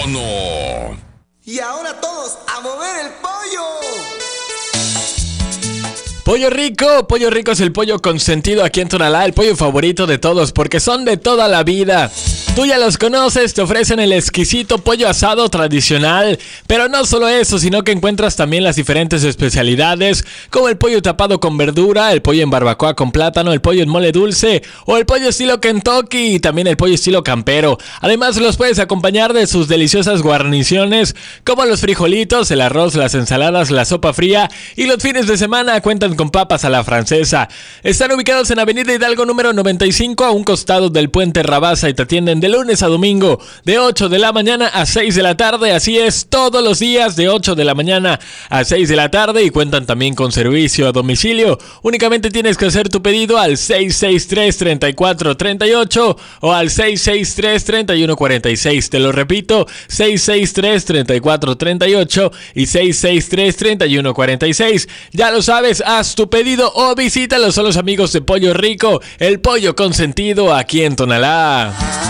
mexicano. Y ahora todos a mover el pollo. Pollo Rico es el pollo consentido aquí en Tonalá, el pollo favorito de todos porque son de toda la vida. Tú ya los conoces, te ofrecen el exquisito pollo asado tradicional, pero no solo eso, sino que encuentras también las diferentes especialidades, como el pollo tapado con verdura, el pollo en barbacoa con plátano, el pollo en mole dulce, o el pollo estilo Kentucky, y también el pollo estilo campero. Además los puedes acompañar de sus deliciosas guarniciones, como los frijolitos, el arroz, las ensaladas, la sopa fría, y los fines de semana cuentan con papas a la francesa. Están ubicados en Avenida Hidalgo número 95, a un costado del puente Rabasa, y te atienden de lunes a domingo, de 8 de la mañana a 6 de la tarde, así es, todos los días de 8 de la mañana a 6 de la tarde, y cuentan también con servicio a domicilio. Únicamente tienes que hacer tu pedido al 663-3438 o al 663-3146, te lo repito, 663-3438 y 663-3146. Ya lo sabes, haz tu pedido o visítalos a los amigos de Pollo Rico, el pollo consentido aquí en Tonalá.